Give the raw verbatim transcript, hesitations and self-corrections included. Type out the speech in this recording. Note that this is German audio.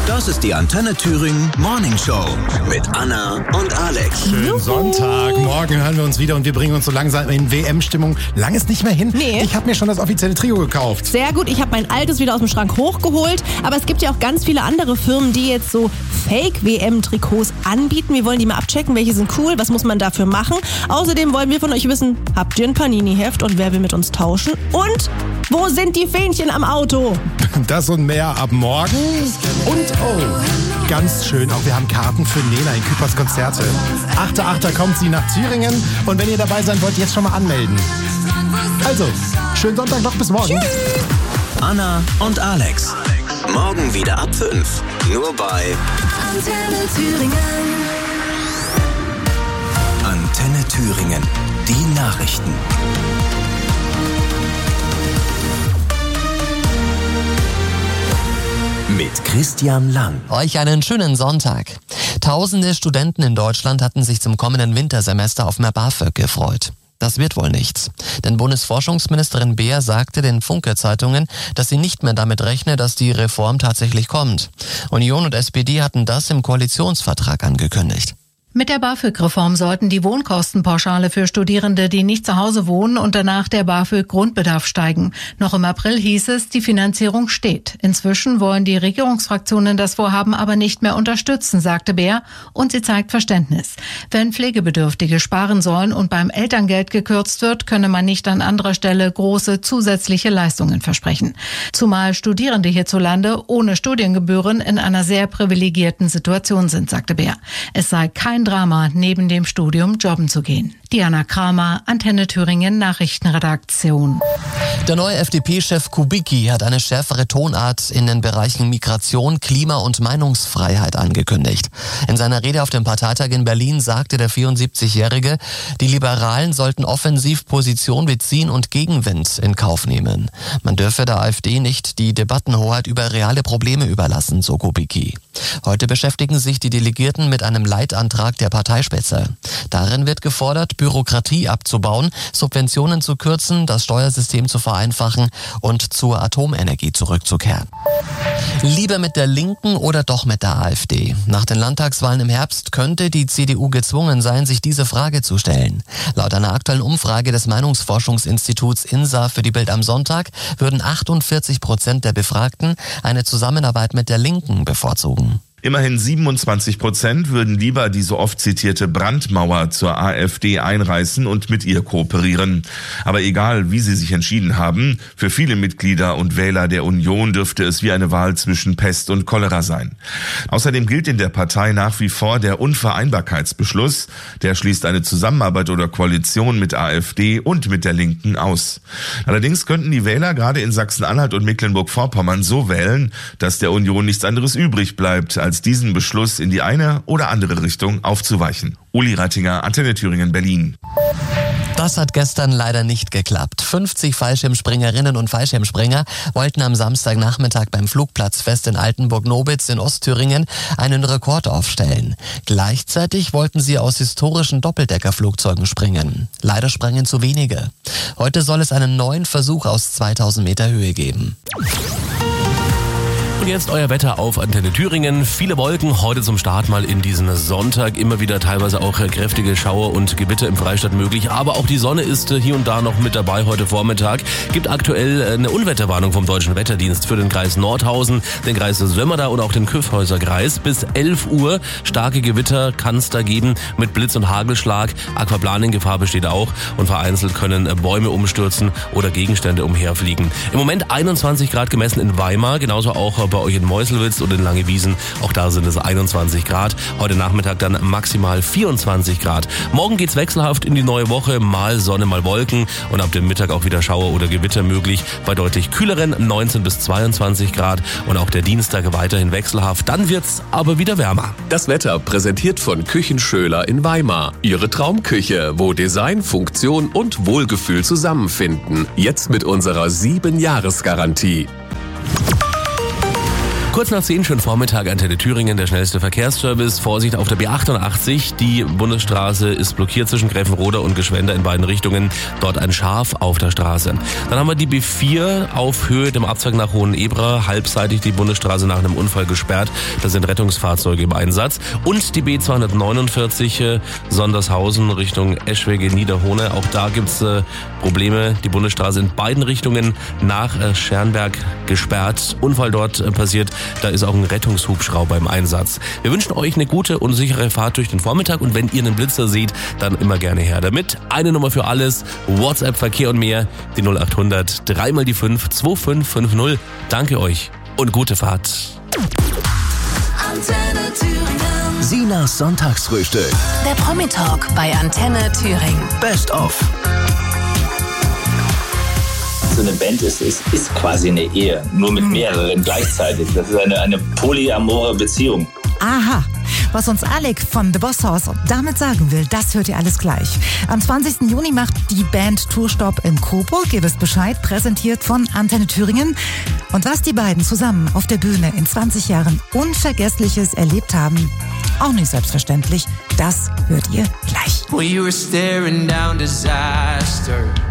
Das ist die Antenne Thüringen Morning Show mit Anna und Alex. Schönen Sonntag. Morgen hören wir uns wieder und wir bringen uns so langsam in W M-Stimmung. Lang ist nicht mehr hin. Nee. Ich habe mir schon das offizielle Trio gekauft. Sehr gut, ich habe mein altes wieder aus dem Schrank hochgeholt. Aber es gibt ja auch ganz viele andere Firmen, die jetzt so Fake-W M-Trikots anbieten. Wir wollen die mal abchecken, welche sind cool, was muss man dafür machen. Außerdem wollen wir von euch wissen, habt ihr ein Panini-Heft und wer will mit uns tauschen? Und wo sind die Fähnchen am Auto? Das und mehr ab morgen. Und oh, ganz schön, auch wir haben Karten für Nena in Küpers Konzerte. achter achter kommt sie nach Thüringen und wenn ihr dabei sein wollt, jetzt schon mal anmelden. Also, schönen Sonntag noch, bis morgen. Tschüss. Anna und Alex. Morgen wieder ab fünf. Nur bei Antenne Thüringen. Antenne Thüringen. Die Nachrichten. Mit Christian Lang. Euch einen schönen Sonntag. Tausende Studenten in Deutschland hatten sich zum kommenden Wintersemester auf mehr BAföG gefreut. Das wird wohl nichts. Denn Bundesforschungsministerin Beer sagte den Funke-Zeitungen, dass sie nicht mehr damit rechne, dass die Reform tatsächlich kommt. Union und S P D hatten das im Koalitionsvertrag angekündigt. Mit der BAföG-Reform sollten die Wohnkostenpauschale für Studierende, die nicht zu Hause wohnen und danach der BAföG-Grundbedarf steigen. Noch im April hieß es, die Finanzierung steht. Inzwischen wollen die Regierungsfraktionen das Vorhaben aber nicht mehr unterstützen, sagte Beer, und sie zeigt Verständnis. Wenn Pflegebedürftige sparen sollen und beim Elterngeld gekürzt wird, könne man nicht an anderer Stelle große zusätzliche Leistungen versprechen. Zumal Studierende hierzulande ohne Studiengebühren in einer sehr privilegierten Situation sind, sagte Beer. Es sei kein Drama, neben dem Studium jobben zu gehen. Diana Kramer, Antenne Thüringen Nachrichtenredaktion. Der neue F D P-Chef Kubicki hat eine schärfere Tonart in den Bereichen Migration, Klima und Meinungsfreiheit angekündigt. In seiner Rede auf dem Parteitag in Berlin sagte der vierundsiebzigjährige, die Liberalen sollten offensiv Position beziehen und Gegenwind in Kauf nehmen. Man dürfe der AfD nicht die Debattenhoheit über reale Probleme überlassen, so Kubicki. Heute beschäftigen sich die Delegierten mit einem Leitantrag der Parteispitze. Darin wird gefordert, Bürokratie abzubauen, Subventionen zu kürzen, das Steuersystem zu vereinfachen und zur Atomenergie zurückzukehren. Lieber mit der Linken oder doch mit der AfD? Nach den Landtagswahlen im Herbst könnte die C D U gezwungen sein, sich diese Frage zu stellen. Laut einer aktuellen Umfrage des Meinungsforschungsinstituts INSA für die Bild am Sonntag würden achtundvierzig Prozent der Befragten eine Zusammenarbeit mit der Linken bevorzugen. Immerhin siebenundzwanzig Prozent würden lieber die so oft zitierte Brandmauer zur AfD einreißen und mit ihr kooperieren. Aber egal, wie sie sich entschieden haben, für viele Mitglieder und Wähler der Union dürfte es wie eine Wahl zwischen Pest und Cholera sein. Außerdem gilt in der Partei nach wie vor der Unvereinbarkeitsbeschluss. Der schließt eine Zusammenarbeit oder Koalition mit AfD und mit der Linken aus. Allerdings könnten die Wähler gerade in Sachsen-Anhalt und Mecklenburg-Vorpommern so wählen, dass der Union nichts anderes übrig bleibt, als als diesen Beschluss in die eine oder andere Richtung aufzuweichen. Uli Rattinger, Antenne Thüringen, Berlin. Das hat gestern leider nicht geklappt. fünfzig Fallschirmspringerinnen und Fallschirmspringer wollten am Samstagnachmittag beim Flugplatzfest in Altenburg-Nobitz in Ostthüringen einen Rekord aufstellen. Gleichzeitig wollten sie aus historischen Doppeldeckerflugzeugen springen. Leider sprangen zu wenige. Heute soll es einen neuen Versuch aus zweitausend Meter Höhe geben. Und jetzt euer Wetter auf Antenne Thüringen. Viele Wolken heute zum Start mal in diesen Sonntag. Immer wieder teilweise auch kräftige Schauer und Gewitter im Freistaat möglich. Aber auch die Sonne ist hier und da noch mit dabei heute Vormittag. Gibt aktuell eine Unwetterwarnung vom Deutschen Wetterdienst für den Kreis Nordhausen, den Kreis Sömmerda und auch den Kyffhäuser-Kreis. Bis elf Uhr starke Gewitter kann es da geben mit Blitz- und Hagelschlag. Aquaplaning-Gefahr besteht auch und vereinzelt können Bäume umstürzen oder Gegenstände umherfliegen. Im Moment einundzwanzig Grad gemessen in Weimar, genauso auch bei euch in Meuselwitz und in Langewiesen. Auch da sind es einundzwanzig Grad. Heute Nachmittag dann maximal vierundzwanzig Grad. Morgen geht's wechselhaft in die neue Woche. Mal Sonne, mal Wolken und ab dem Mittag auch wieder Schauer oder Gewitter möglich. Bei deutlich kühleren neunzehn bis zweiundzwanzig Grad und auch der Dienstag weiterhin wechselhaft. Dann wird's aber wieder wärmer. Das Wetter präsentiert von Küchen Schöler in Weimar. Ihre Traumküche, wo Design, Funktion und Wohlgefühl zusammenfinden. Jetzt mit unserer sieben Jahres Garantie. Kurz nach zehn, schönen Vormittag, Antenne Thüringen, der schnellste Verkehrsservice. Vorsicht auf der B achtundachtzig, die Bundesstraße ist blockiert zwischen Gräfenroda und Gschwender in beiden Richtungen. Dort ein Schaf auf der Straße. Dann haben wir die B vier auf Höhe dem Abzweig nach Hohenebra, halbseitig die Bundesstraße nach einem Unfall gesperrt. Da sind Rettungsfahrzeuge im Einsatz. Und die B zweihundertneunundvierzig, äh, Sondershausen Richtung Eschwege, Niederhohne. Auch da gibt's äh, Probleme. Die Bundesstraße in beiden Richtungen nach äh, Schernberg gesperrt. Unfall dort äh, passiert. Da ist auch ein Rettungshubschrauber im Einsatz. Wir wünschen euch eine gute und sichere Fahrt durch den Vormittag und wenn ihr einen Blitzer seht, dann immer gerne her damit. Eine Nummer für alles, WhatsApp, Verkehr und mehr, die null acht hundert, dreimal die fünf, zwei fünf fünf null. Danke euch und gute Fahrt. Antenne Thüringen. Sinas Sonntagsfrühstück. Der Promi-Talk bei Antenne Thüringen. Best of. So eine Band ist, ist, ist quasi eine Ehe, nur mit mehreren gleichzeitig. Das ist eine, eine polyamore Beziehung. Aha, was uns Alec von The Boss House damit sagen will, das hört ihr alles gleich. Am zwanzigsten Juni macht die Band Tourstopp in Coburg. Ihr wisst Bescheid, präsentiert von Antenne Thüringen. Und was die beiden zusammen auf der Bühne in zwanzig Jahren Unvergessliches erlebt haben, auch nicht selbstverständlich, das hört ihr gleich. We were staring down disaster.